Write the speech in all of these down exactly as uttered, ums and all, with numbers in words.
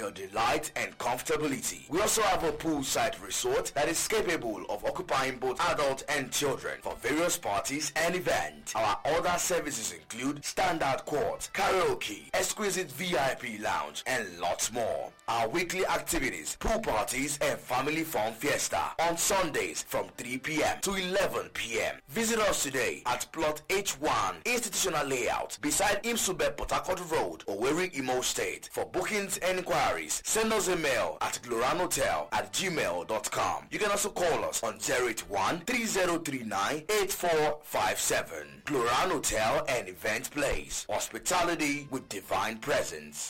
your delight and comfortability. We also have a poolside resort that is capable of occupying both adults and children for various parties and events. Our other services include standard court, karaoke, exquisite V I P lounge, and lots more. Our weekly activities, pool parties, and family fun fiesta on Sundays from three p.m. to eleven p.m. Visit us today at Plot H one, Institutional Layout, beside Imsube Port Harcourt Road, Owerri, Imo State. For bookings and inquiries, send us a mail at gloranotel at gmail dot com. You can also call us on zero eight one, three zero three nine, eight four five seven. Gloran Hotel and Event Place. Hospitality with divine presence.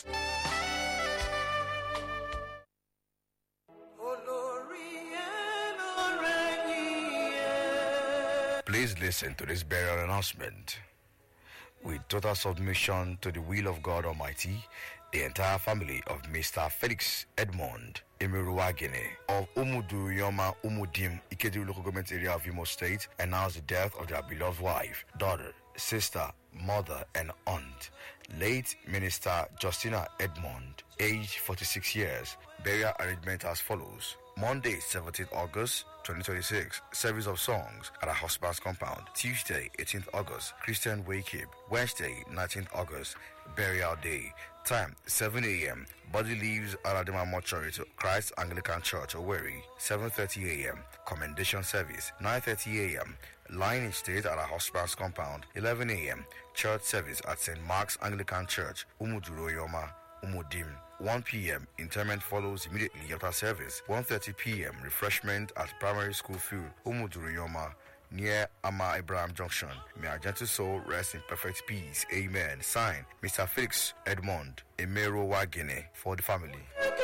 Please listen to this burial announcement. With total submission to the will of God Almighty, the entire family of Mister Felix Edmond Emeruwagene of Umuduruyoma Umudim, Ikedi local government area of Imo State, announced the death of their beloved wife, daughter, sister, mother, and aunt, late Minister Justina Edmond, age forty-six years. Burial arrangement as follows. Monday, seventeenth August twenty twenty-six, service of songs at a husband's compound. Tuesday, eighteenth August, Christian wake-up. Wednesday, nineteenth August, burial day. Time, seven a.m. Body leaves Aladima Mortuary to Christ Anglican Church, Owerri. seven thirty a.m. Commendation service. nine thirty a.m. Lying in state at a husband's compound. eleven a.m. Church service at Saint Mark's Anglican Church, Umuduroyoma, Umudim. one p.m. Interment follows immediately after service. one thirty p.m. Refreshment at Primary School Field, Umuduruyoma, near Ama Abraham Junction. May our gentle soul rest in perfect peace. Amen. Signed, Mister Felix Edmond Emeruwagene, for the family.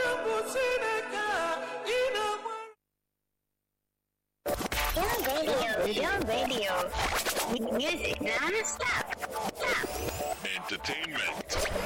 Your radio, your radio. Music non-stop. Stop. Entertainment.